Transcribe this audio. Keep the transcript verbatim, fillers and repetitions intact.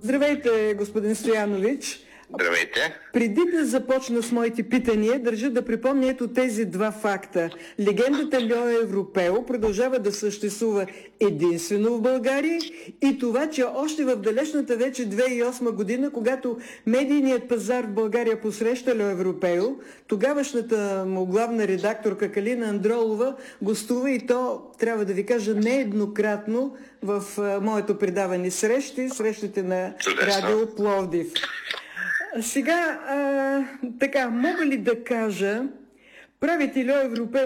Здравейте, господин Стоянович. Здравейте. Преди да започна с моите питания, държа да припомня ето тези два факта. Легендата Льо Европео продължава да съществува единствено в България и това, че още в далечната вече две хиляди и осма година, когато медийният пазар в България посреща Льо Европео, тогавашната му главна редакторка Калина Андролова гостува и то, трябва да ви кажа, нееднократно в а, моето предаване срещи, срещите на Радио Пловдив. Сега, а, така, мога ли да кажа, правите Льо Европео